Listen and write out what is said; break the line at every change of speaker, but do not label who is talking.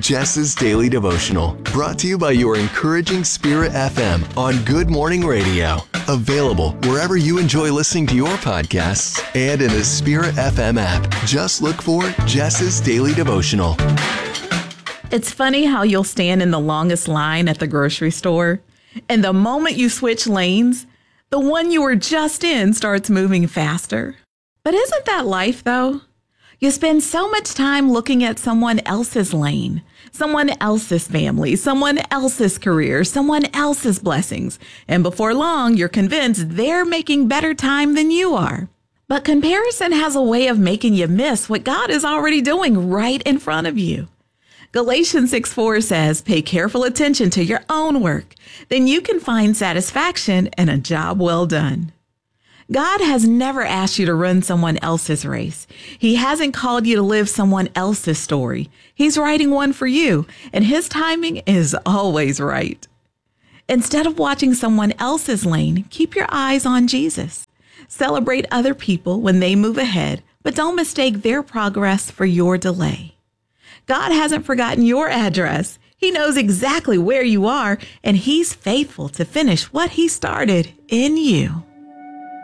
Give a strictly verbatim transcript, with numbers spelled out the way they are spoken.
Jess's Daily Devotional, brought to you by your encouraging Spirit F M on Good Morning Radio. Available wherever you enjoy listening to your podcasts and in the Spirit F M app. Just look for Jess's Daily Devotional.
It's funny how you'll stand in the longest line at the grocery store, and the moment you switch lanes, the one you were just in starts moving faster. But isn't that life, though? You spend so much time looking at someone else's lane, someone else's family, someone else's career, someone else's blessings, and before long, you're convinced they're making better time than you are. But comparison has a way of making you miss what God is already doing right in front of you. Galatians six four says, pay careful attention to your own work, then you can find satisfaction and a job well done. God has never asked you to run someone else's race. He hasn't called you to live someone else's story. He's writing one for you, and his timing is always right. Instead of watching someone else's lane, keep your eyes on Jesus. Celebrate other people when they move ahead, but don't mistake their progress for your delay. God hasn't forgotten your address. He knows exactly where you are, and he's faithful to finish what he started in you.